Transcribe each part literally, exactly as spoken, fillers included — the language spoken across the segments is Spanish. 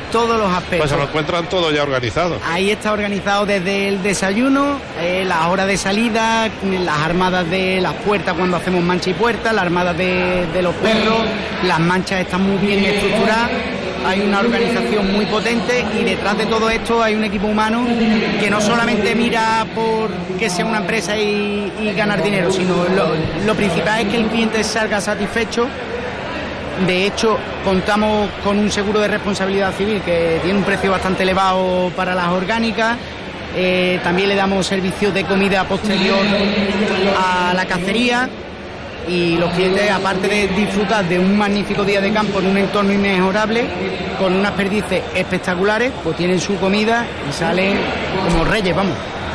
todos los aspectos. Pues se lo encuentran todo ya organizado. Ahí está organizado desde el desayuno, eh, las horas de salida, las armadas de las puertas cuando hacemos mancha y puerta, las armadas de, de los perros, las manchas están muy bien estructuradas, hay una organización muy potente y detrás de todo esto hay un equipo humano que no solamente mira por que sea una empresa y, y ganar dinero, sino lo, lo principal es que el cliente salga satisfecho. De hecho, contamos con un seguro de responsabilidad civil que tiene un precio bastante elevado para las orgánicas. Eh, también le damos servicio de comida posterior a la cacería. Y los clientes, aparte de disfrutar de un magnífico día de campo en un entorno inmejorable, con unas perdices espectaculares, pues tienen su comida y salen como reyes, vamos.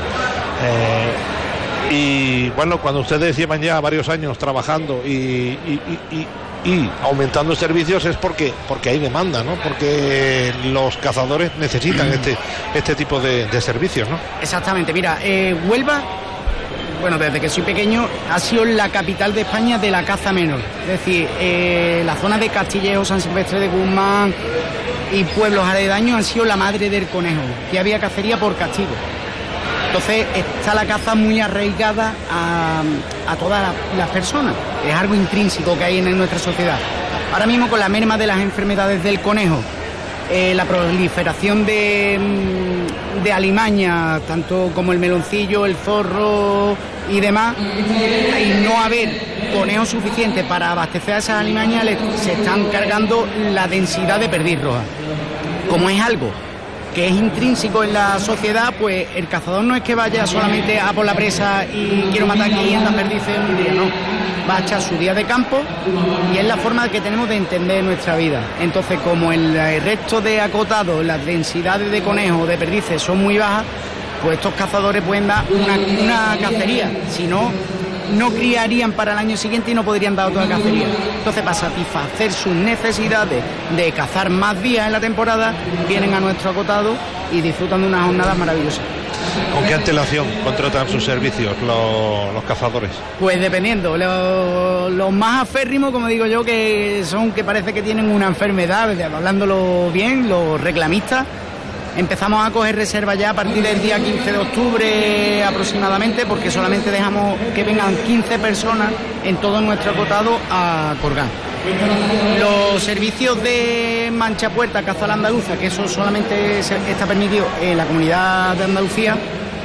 Eh, y bueno, cuando ustedes llevan ya varios años trabajando y, y, y, y y aumentando servicios es porque porque hay demanda, ¿no? Porque los cazadores necesitan este este tipo de, de servicios, ¿no? Exactamente. Mira, eh, Huelva, bueno, desde que soy pequeño, ha sido la capital de España de la caza menor. Es decir, eh, la zona de Castillejo, San Silvestre de Guzmán y pueblos aledaños han sido la madre del conejo, que había cacería por castigo. Entonces está la caza muy arraigada a, a todas las, las personas. Es algo intrínseco que hay en nuestra sociedad. Ahora mismo con la merma de las enfermedades del conejo, eh, la proliferación de, de alimañas, tanto como el meloncillo, el zorro y demás, y no haber conejos suficientes para abastecer a esas alimañas, se están cargando la densidad de perdiz roja. Como es algo que es intrínseco en la sociedad, pues el cazador no es que vaya solamente a por la presa y quiero matar quinientas perdices en un día, no. Va a echar su día de campo y es la forma que tenemos de entender nuestra vida. Entonces, como el resto de acotados, las densidades de conejos, de perdices son muy bajas, pues estos cazadores pueden dar una, una cacería. Si no, no criarían para el año siguiente y no podrían dar otra cacería. Entonces, para satisfacer sus necesidades de cazar más días en la temporada, vienen a nuestro acotado y disfrutan de unas jornadas maravillosas. ¿Con qué antelación contratan sus servicios los, los cazadores? Pues dependiendo, los, los más aférrimos, como digo yo, que son que parece que tienen una enfermedad, hablándolo bien, los reclamistas, empezamos a coger reservas ya a partir del día quince de octubre aproximadamente, porque solamente dejamos que vengan quince personas en todo nuestro acotado a colgar. Los servicios de mancha puerta, caza a la andaluza, que eso solamente está permitido en la comunidad de Andalucía,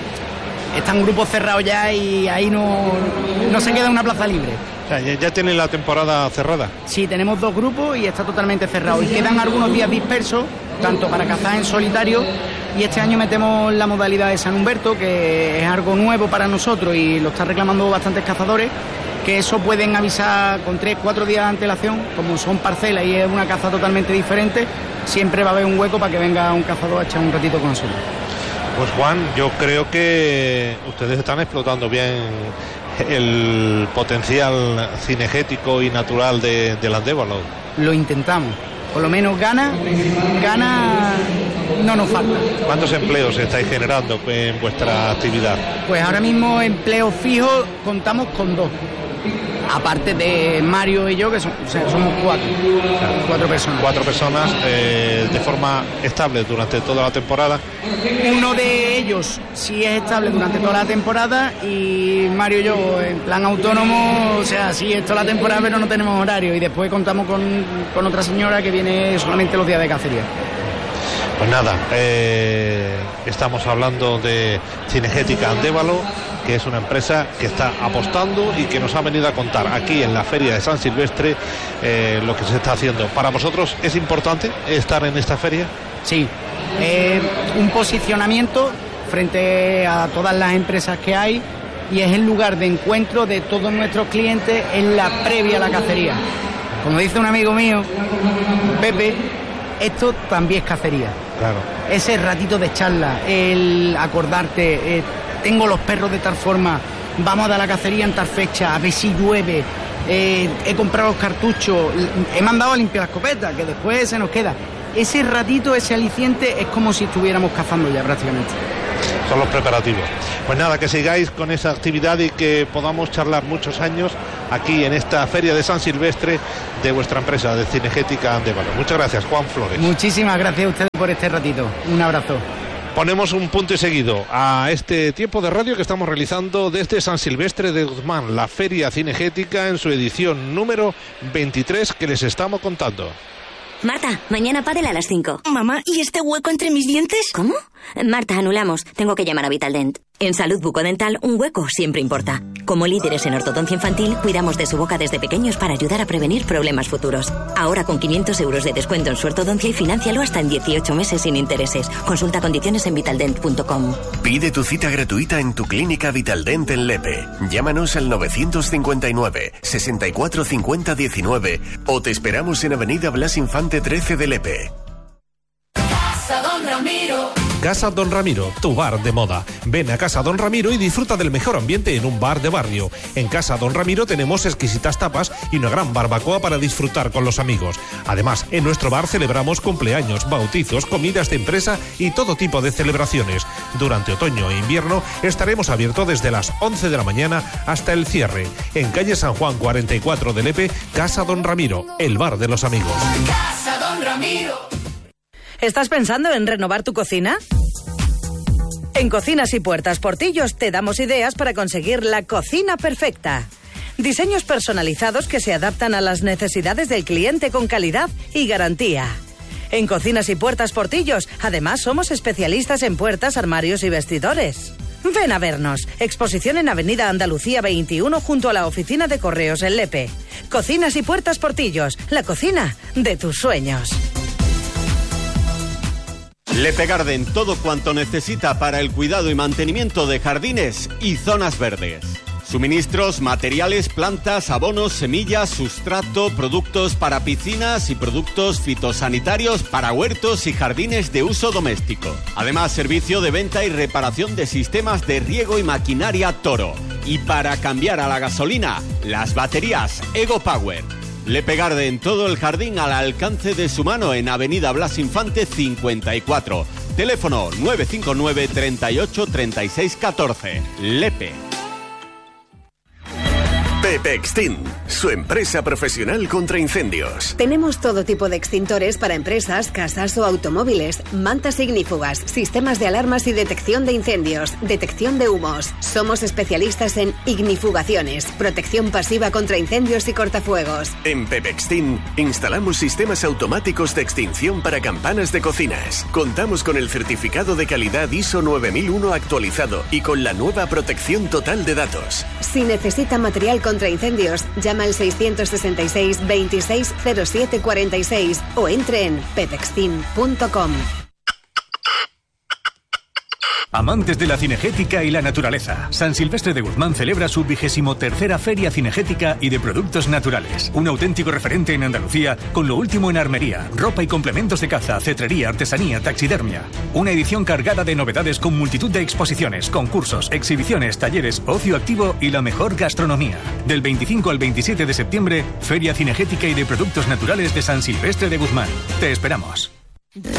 están grupos cerrados ya y ahí no, no se queda una plaza libre. O sea, ¿ya, ya tienen la temporada cerrada? Sí, tenemos dos grupos y está totalmente cerrado. Y quedan algunos días dispersos, tanto para cazar en solitario, y este año metemos la modalidad de San Humberto, que es algo nuevo para nosotros y lo están reclamando bastantes cazadores, que eso pueden avisar con tres, cuatro días de antelación, como son parcelas y es una caza totalmente diferente, siempre va a haber un hueco para que venga un cazador a echar un ratito con nosotros. Pues Juan, yo creo que ustedes están explotando bien el potencial cinegético y natural de, del Andévalo. Lo intentamos, por lo menos gana, gana no nos falta. ¿Cuántos empleos estáis generando en vuestra actividad? Pues ahora mismo empleos fijos contamos con dos. Aparte de Mario y yo, que son, o sea, somos cuatro, claro. cuatro personas. Cuatro personas eh, de forma estable durante toda la temporada. Uno de ellos sí es estable durante toda la temporada y Mario y yo en plan autónomo, o sea, sí es toda la temporada pero no tenemos horario. Y después contamos con, con otra señora que viene solamente los días de cacería. Pues nada, eh, estamos hablando de Cinegética Andévalo, que es una empresa que está apostando y que nos ha venido a contar aquí en la Feria de San Silvestre eh, lo que se está haciendo. ¿Para vosotros es importante estar en esta feria? Sí, eh, un posicionamiento frente a todas las empresas que hay y es el lugar de encuentro de todos nuestros clientes en la previa a la cacería. Como dice un amigo mío, Pepe, esto también es cacería. Claro. Ese ratito de charla, el acordarte, eh, tengo los perros de tal forma, vamos a dar la cacería en tal fecha, a ver si llueve, eh, he comprado los cartuchos, he mandado a limpiar la escopeta, que después se nos queda. Ese ratito, ese aliciente, es como si estuviéramos cazando ya prácticamente. son los preparativos. Pues nada, que sigáis con esa actividad y que podamos charlar muchos años aquí en esta feria de San Silvestre de vuestra empresa de Cinegética Andévalo. Muchas gracias, Juan Flores. Muchísimas gracias a ustedes por este ratito. Un abrazo. Ponemos un punto y seguido a este tiempo de radio que estamos realizando desde San Silvestre de Guzmán, la feria cinegética en su edición número veintitrés que les estamos contando. Marta, mañana pádel a las cinco. Mamá, ¿y este hueco entre mis dientes? ¿Cómo? Marta, anulamos. Tengo que llamar a Vitaldent. En salud bucodental, un hueco siempre importa. Como líderes en ortodoncia infantil, cuidamos de su boca desde pequeños para ayudar a prevenir problemas futuros. Ahora con quinientos euros de descuento en su ortodoncia y financialo hasta en dieciocho meses sin intereses. Consulta condiciones en vitaldent punto com. Pide tu cita gratuita en tu clínica Vitaldent en Lepe. Llámanos al novecientos cincuenta y nueve, sesenta y cuatro cincuenta diecinueve o te esperamos en Avenida Blas Infante trece de Lepe. Casa Don Ramiro. Casa Don Ramiro, tu bar de moda. Ven a Casa Don Ramiro y disfruta del mejor ambiente en un bar de barrio. En Casa Don Ramiro tenemos exquisitas tapas y una gran barbacoa para disfrutar con los amigos. Además, en nuestro bar celebramos cumpleaños, bautizos, comidas de empresa y todo tipo de celebraciones. Durante otoño e invierno estaremos abiertos desde las once de la mañana hasta el cierre. En calle San Juan cuarenta y cuatro de Lepe, Casa Don Ramiro, el bar de los amigos. Casa Don Ramiro. ¿Estás pensando en renovar tu cocina? En Cocinas y Puertas Portillos te damos ideas para conseguir la cocina perfecta. Diseños personalizados que se adaptan a las necesidades del cliente con calidad y garantía. En Cocinas y Puertas Portillos, además, somos especialistas en puertas, armarios y vestidores. Ven a vernos. Exposición en Avenida Andalucía veintiuno junto a la oficina de correos en Lepe. Cocinas y Puertas Portillos, la cocina de tus sueños. Lepe Garden, todo cuanto necesita para el cuidado y mantenimiento de jardines y zonas verdes. Suministros, materiales, plantas, abonos, semillas, sustrato, productos para piscinas y productos fitosanitarios para huertos y jardines de uso doméstico. Además, servicio de venta y reparación de sistemas de riego y maquinaria Toro. Y para cambiar a la gasolina, las baterías Ego Power. Lepe Garden, todo el jardín al alcance de su mano en Avenida Blas Infante cincuenta y cuatro. Teléfono nueve cinco nueve, treinta y ocho, treinta y seis, catorce. Lepe. Pepe Extint, su empresa profesional contra incendios. Tenemos todo tipo de extintores para empresas, casas o automóviles, mantas ignífugas, sistemas de alarmas y detección de incendios, detección de humos. Somos especialistas en ignifugaciones, protección pasiva contra incendios y cortafuegos. En Pepe Extint instalamos sistemas automáticos de extinción para campanas de cocinas. Contamos con el certificado de calidad I S O nueve mil uno actualizado y con la nueva protección total de datos. Si necesita material contra incendios, llama al seiscientos sesenta y seis, veintiséis, cero siete cuarenta y seis o entre en pepextin punto com. Amantes de la cinegética y la naturaleza, San Silvestre de Guzmán celebra su vigésimo tercera Feria Cinegética y de Productos Naturales. Un auténtico referente en Andalucía con lo último en armería, ropa y complementos de caza, cetrería, artesanía, taxidermia. Una edición cargada de novedades con multitud de exposiciones, concursos, exhibiciones, talleres, ocio activo y la mejor gastronomía. Del veinticinco al veintisiete de septiembre, Feria Cinegética y de Productos Naturales de San Silvestre de Guzmán. Te esperamos.